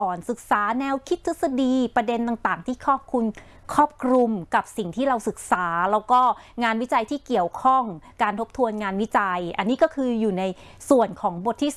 ศึกษาแนวคิดทฤษฎีประเด็นต่างๆที่ครอบคลุมกับสิ่งที่เราศึกษาแล้วก็งานวิจัยที่เกี่ยวข้องการทบทวนงานวิจัยอันนี้ก็คืออยู่ในส่วนของบทที่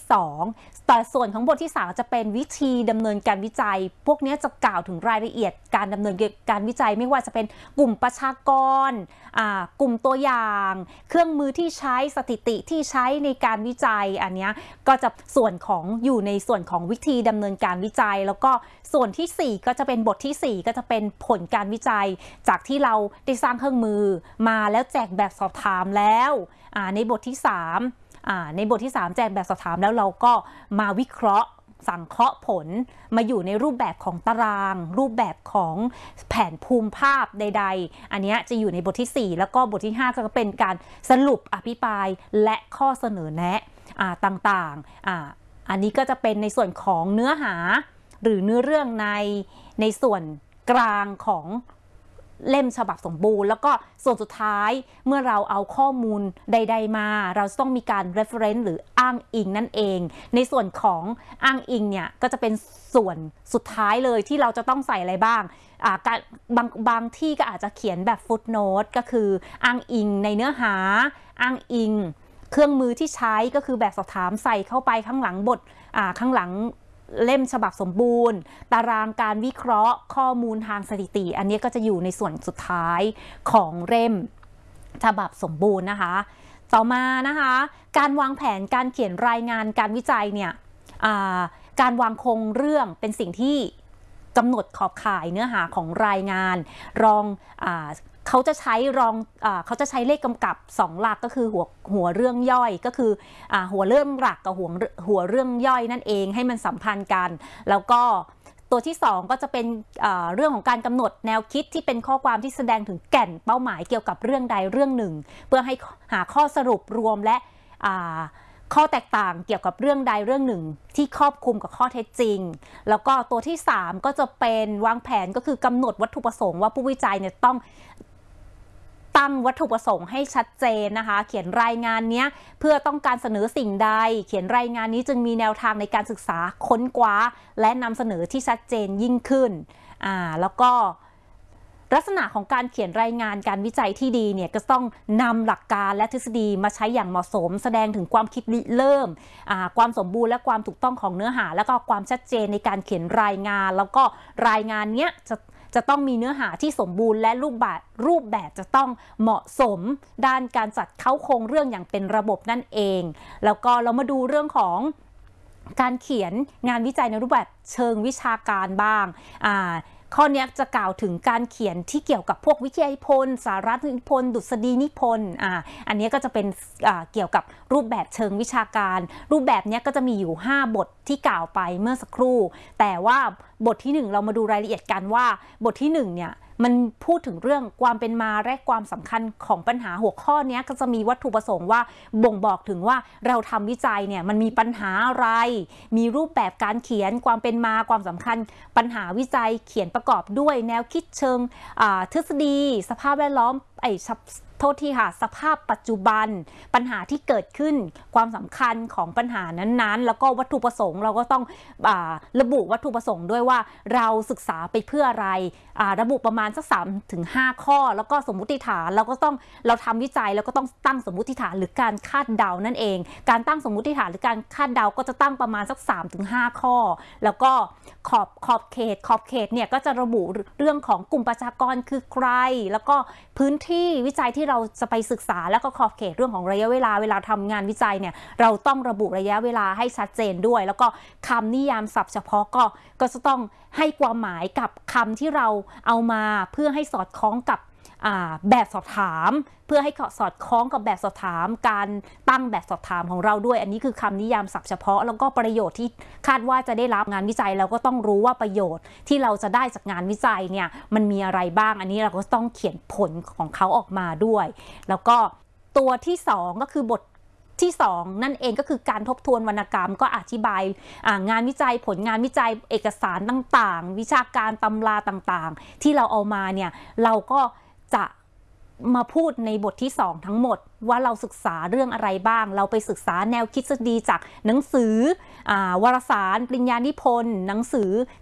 2แต่ส่วนของบทที่3จะเป็นวิธีดำเนินการวิจัยพวกนี้จะกล่าวถึงรายละเอียดการดำเนินการวิจัยไม่ว่าจะเป็นกลุ่มประชากรกลุ่มตัวอย่างเครื่องมือที่ใช้สถิติที่ใช้ในการวิจัยอันนี้ก็จะอยู่ในส่วนของวิธีดำเนินการวิจัยแล้วก็ส่วนที่4ก็จะเป็นบทที่4ก็จะเป็นผลการวิจัยจากที่เราได้สร้างเครื่องมือมาแล้วแจกแบบสอบถามแล้วในบทที่3แจกแบบสอบถามแล้วเราก็มาวิเคราะห์สังเคราะห์ผลมาอยู่ในรูปแบบของตารางรูปแบบของแผนภูมิภาพใดๆอันนี้จะอยู่ในบทที่4แล้วก็บทที่5ก็เป็นการสรุปอภิปรายและข้อเสนอแนะต่างๆอันนี้ก็จะเป็นในส่วนของเนื้อหาหรือเนื้อเรื่องในส่วนกลางของเล่มฉบับสมบูรณ์แล้วก็ส่วนสุดท้ายเมื่อเราเอาข้อมูลใดๆมาเราต้องมีการ reference หรืออ้างอิงนั่นเองในส่วนของอ้างอิงเนี่ยก็จะเป็นส่วนสุดท้ายเลยที่เราจะต้องใส่อะไรบ้างบางที่ก็อาจจะเขียนแบบ footnote ก็คืออ้างอิงในเนื้อหาอ้างอิงเครื่องมือที่ใช้ก็คือแบบสอบถามใส่เข้าไปข้างหลังบทข้างหลังเล่มฉบับสมบูรณ์ตารางการวิเคราะห์ข้อมูลทางสถิติอันนี้ก็จะอยู่ในส่วนสุดท้ายของเล่มฉบับสมบูรณ์นะคะต่อมานะคะการวางแผนการเขียนรายงานการวิจัยเนี่ยการวางโครงเรื่องเป็นสิ่งที่กำหนดขอบข่ายเนื้อหาของรายงานเขาจะใช้เลขกำกับ2หลักก็คือหัวเรื่องย่อยก็คือหัวเรื่องหลักกับหัวเรื่องย่อยนั่นเองให้มันสัมพันธ์กันแล้วก็ตัวที่2ก็จะเป็นเรื่องของการกำหนดแนวคิดที่เป็นข้อความที่แสดงถึงแก่นเป้าหมายเกี่ยวกับเรื่องใดเรื่องหนึ่งเพื่อให้หาข้อสรุปรวมและข้อแตกต่างเกี่ยวกับเรื่องใดเรื่องหนึ่งที่ครอบคลุมกับข้อเท็จจริงแล้วก็ตัวที่3ก็จะเป็นวางแผนก็คือกำหนดวัตถุประสงค์ว่าผู้วิจัยเนี่ยต้องตั้งวัตถุประสงค์ให้ชัดเจนนะคะเขียนรายงานนี้เพื่อต้องการเสนอสิ่งใดเขียนรายงานนี้จึงมีแนวทางในการศึกษาค้นคว้าและนำเสนอที่ชัดเจนยิ่งขึ้นแล้วก็ลักษณะของการเขียนรายงานการวิจัยที่ดีเนี่ยก็ต้องนำหลักการและทฤษฎีมาใช้อย่างเหมาะสมแสดงถึงความคิดริเริ่มความสมบูรณ์และความถูกต้องของเนื้อหาแล้วก็ความชัดเจนในการเขียนรายงานแล้วก็รายงานเนี้ยจะต้องมีเนื้อหาที่สมบูรณ์และรูปแบบจะต้องเหมาะสมด้านการจัดเข้าโครงเรื่องอย่างเป็นระบบนั่นเองแล้วก็เรามาดูเรื่องของการเขียนงานวิจัยในรูปแบบเชิงวิชาการบ้างข้อนี้จะกล่าวถึงการเขียนที่เกี่ยวกับพวกวิทยานิพนธ์สาระนิพนธ์ดุษฎีนิพนธ์อันนี้ก็จะเป็นเกี่ยวกับรูปแบบเชิงวิชาการรูปแบบนี้ก็จะมีอยู่5บทที่กล่าวไปเมื่อสักครู่แต่ว่าบทที่1เรามาดูรายละเอียดกันว่าบทที่1เนี่ยมันพูดถึงเรื่องความเป็นมาและความสำคัญของปัญหาหัวข้อนี้ก็จะมีวัตถุประสงค์ว่าบ่งบอกถึงว่าเราทำวิจัยเนี่ยมันมีปัญหาอะไรมีรูปแบบการเขียนความเป็นมาความสำคัญปัญหาวิจัยเขียนประกอบด้วยแนวคิดเชิงทฤษฎีสภาพแวดล้อมโทษทีค่ะสภาพปัจจุบันปัญหาที่เกิดขึ้นความสำคัญของปัญหานั้นๆแล้วก็วัตถุประสงค์เราก็ต้องระบุวัตถุประสงค์ด้วยว่าเราศึกษาไปเพื่ออะไรระบุประมาณสัก3-5 ข้อแล้วก็สมมุติฐานเราทำวิจัยแล้วก็ต้องตั้งสมมุติฐานหรือการคาดเดานั่นเองการตั้งสมมุติฐานหรือการคาดเดาก็จะตั้งประมาณสัก3-5 ข้อแล้วก็ขอบเขตเนี่ยก็จะระบุเรื่องของกลุ่มประชากรคือใครแล้วก็พื้นที่วิจัยที่เราจะไปศึกษาแล้วก็ขอบเขตเรื่องของระยะเวลาทำงานวิจัยเนี่ยเราต้องระบุระยะเวลาให้ชัดเจนด้วยแล้วก็คำนิยามศัพท์เฉพาะก็จะต้องให้ความหมายกับคำที่เราเอามาเพื่อให้สอดคล้องกับแบบสอบถามเพื่อให้สอดคล้องกับแบบสอบถามการตั้งแบบสอบถามของเราด้วยอันนี้คือคำนิยามศัพท์เฉพาะแล้วก็ประโยชน์ที่คาดว่าจะได้รับงานวิจัยเราก็ต้องรู้ว่าประโยชน์ที่เราจะได้จากงานวิจัยเนี่ยมันมีอะไรบ้างอันนี้เราก็ต้องเขียนผลของเขาออกมาด้วยแล้วก็ตัวที่2ก็คือบทที่2นั่นเองก็คือการทบทวนวรรณกรรมก็อธิบายงานวิจัยผลงานวิจัยเอกสารต่างๆวิชาการตำราต่างๆที่เราเอามาเนี่ยเราก็จะมาพูดในบทที่2ทั้งหมดว่าเราศึกษาเรื่องอะไรบ้างเราไปศึกษาแนวคิดทฤษฎีจากหนังสือวารสารปริญญานิพนธ์หนังสือ